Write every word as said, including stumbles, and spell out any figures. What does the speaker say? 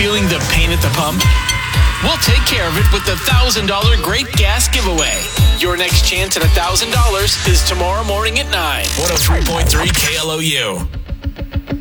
Feeling the pain at the pump? We'll take care of it with the one thousand dollars Great Gas Giveaway. Your next chance at one thousand dollars is tomorrow morning at nine. one oh three point three K L O U.